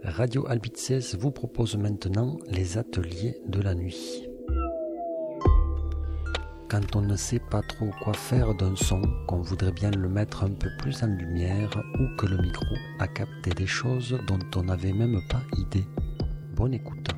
Radio Albitzès vous propose maintenant les ateliers de la nuit. Quand on ne sait pas trop quoi faire d'un son, qu'on voudrait bien le mettre un peu plus en lumière ou que le micro a capté des choses dont on n'avait même pas idée. Bonne écoute.